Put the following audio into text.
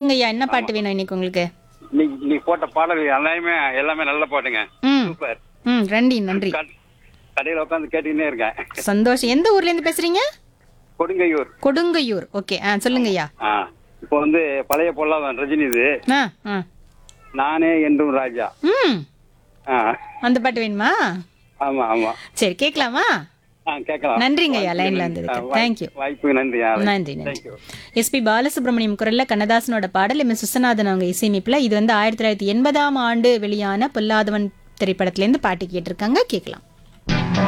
சொல்லுங்க ஐயா, என்ன பாட்டு வேணும் இன்னைக்கு உங்களுக்கு? நீ போட்ட பாடல் எல்லாமே நல்ல பாட்டுங்க. ம் சூப்பர். ம் நன்றி நன்றி. கடையில உட்காந்து கேட்டுக்கிட்டே இருக்கேன். சந்தோஷம். எந்த ஊர்ல இருந்து பேசுறீங்க? கொடுங்கையூர். கொடுங்கையூர். ஓகே, சொல்லுங்க ஐயா. இப்போ வந்து பழைய பொல்லாதவன் ரஜினி இது. ஆ ஆ நானே என்றும் ராஜா. ம் ஆ, அந்த பாட்டு வேணுமா? ஆமா ஆமா. சரி, கேட்கலாமா? கேட்கலாம். நன்றிங்க ஐயா, லைன்ல வந்ததுக்கு. தேங்க்யூ. வாய்ப்பு நன்றி. நன்றி நன்றி. எஸ்பி பாலசுப்ரமணியம் குரல்ல கண்ணதாசனோட பாடல் எம் எஸ் விஸ்வநாதன் அவங்க இசையமைப்புல. இது வந்து 1980 வெளியான பொல்லாதவன் திரைப்படத்துல இருந்து பாட்டு கேட்டிருக்காங்க. கேட்கலாம்.